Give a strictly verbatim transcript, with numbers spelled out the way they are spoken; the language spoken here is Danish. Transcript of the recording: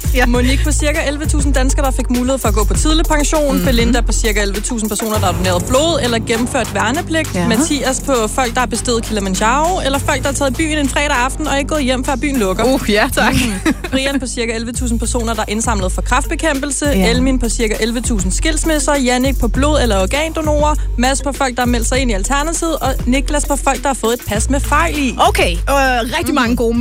Ja. Monique på cirka elleve tusind danskere, der fik mulighed for at gå på tidlig pension. Mm-hmm. Belinda på cirka elleve tusind personer, der har doneret blod eller gennemført værnepligt. Ja. Mathias på folk, der har besteget Kilimanjaro. Eller folk, der har taget i byen en fredag aften og ikke gået hjem, før byen lukker. Uh, ja, tak. Mm-hmm. Brian på cirka elleve tusind personer, der er indsamlet for kræftbekæmpelse. Ja. Elmin på cirka elleve tusind skilsmisser. Jannik på blod- eller organdonorer. Mads på folk, der har meldt sig ind i Alternativet. Og Niklas på folk, der har fået et pas med fejl i. Okay, øh, rigtig mange gode